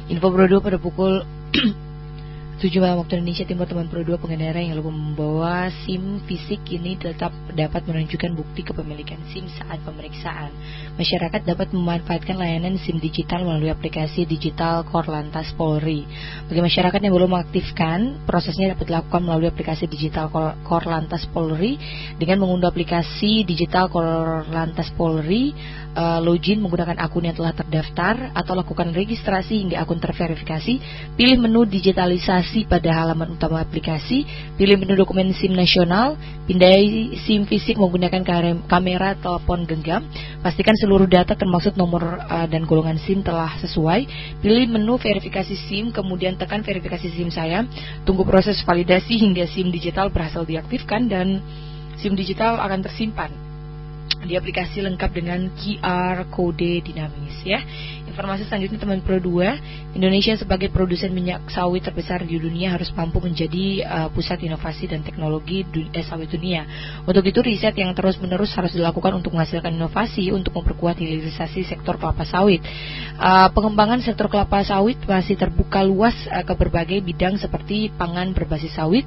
Info Pro 2 pada pukul 7 malam waktu Indonesia Timur, teman Pro 2 pengendara yang lupa membawa SIM fisik ini tetap dapat menunjukkan bukti kepemilikan SIM saat pemeriksaan. Masyarakat dapat memanfaatkan layanan SIM digital melalui aplikasi Digital Korlantas Polri. Bagi masyarakat yang belum mengaktifkan, prosesnya dapat dilakukan melalui aplikasi Digital Korlantas Polri dengan mengunduh aplikasi Digital Korlantas Polri, login menggunakan akun yang telah terdaftar atau lakukan registrasi hingga akun terverifikasi. Pilih menu digitalisasi pada halaman utama aplikasi, pilih menu dokumen SIM nasional, pindai SIM fisik menggunakan kamera telepon genggam, pastikan seluruh data termasuk nomor dan golongan SIM telah sesuai. Pilih menu verifikasi SIM, kemudian tekan verifikasi SIM saya. Tunggu proses validasi hingga SIM digital berhasil diaktifkan dan SIM digital akan tersimpan di aplikasi lengkap dengan QR kode dinamis ya. Informasi selanjutnya teman Pro 2, Indonesia sebagai produsen minyak sawit terbesar di dunia harus mampu menjadi pusat inovasi dan teknologi sawit dunia. Untuk itu riset yang terus-menerus harus dilakukan untuk menghasilkan inovasi untuk memperkuat hilirisasi sektor kelapa sawit. Pengembangan sektor kelapa sawit masih terbuka luas ke berbagai bidang seperti pangan berbasis sawit,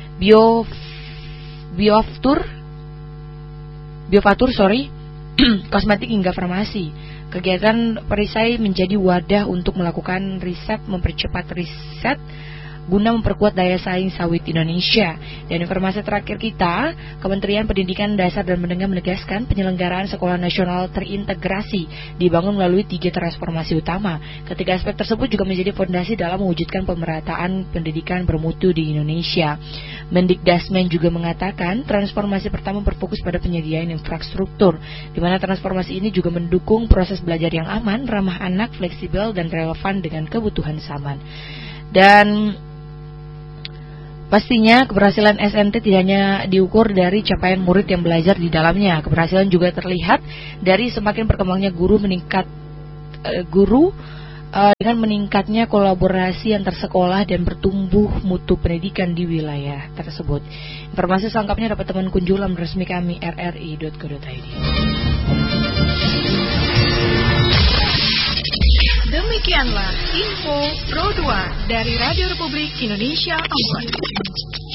biofatur, kosmetik hingga farmasi. Kegiatan perisai menjadi wadah untuk melakukan riset, mempercepat riset guna memperkuat daya saing sawit Indonesia. Dan informasi terakhir kita, Kementerian Pendidikan Dasar dan Menengah menegaskan penyelenggaraan sekolah nasional terintegrasi dibangun melalui 3 transformasi utama. Ketiga aspek tersebut juga menjadi fondasi dalam mewujudkan pemerataan pendidikan bermutu di Indonesia. Mendikdasmen juga mengatakan transformasi pertama berfokus pada penyediaan infrastruktur, di mana transformasi ini juga mendukung proses belajar yang aman, ramah anak, fleksibel, dan relevan dengan kebutuhan zaman. Dan pastinya keberhasilan SNT tidak hanya diukur dari capaian murid yang belajar di dalamnya. Keberhasilan juga terlihat dari semakin berkembangnya guru dengan meningkatnya kolaborasi antar sekolah dan bertumbuh mutu pendidikan di wilayah tersebut. Informasi selengkapnya dapat teman kunjung laman resmi kami rri.co.id. Demikianlah info Pro 2 dari Radio Republik Indonesia Ambon.